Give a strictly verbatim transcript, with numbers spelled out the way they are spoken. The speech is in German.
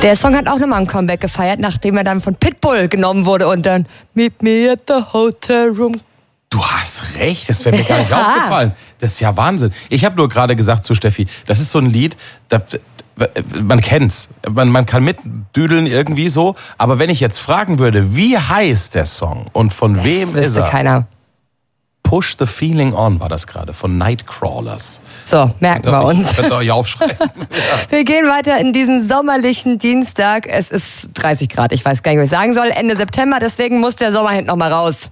Der Song hat auch nochmal ein Comeback gefeiert, nachdem er dann von Pitbull genommen wurde und dann Meet me at the hotel room. Du hast recht, das wäre mir gar nicht aufgefallen. Das ist ja Wahnsinn. Ich habe nur gerade gesagt zu Steffi, das ist so ein Lied, das, man kennt's, man, man kann mitdüdeln irgendwie so, aber wenn ich jetzt fragen würde, wie heißt der Song und von Das wem ist er? Keiner. Push the Feeling On war das gerade, von Nightcrawlers. So, merken wir uns. Könnt ihr euch aufschreiben. Ja. Wir gehen weiter in diesen sommerlichen Dienstag. Es ist dreißig Grad, ich weiß gar nicht, was ich sagen soll. Ende September, deswegen muss der Sommerhit noch mal raus.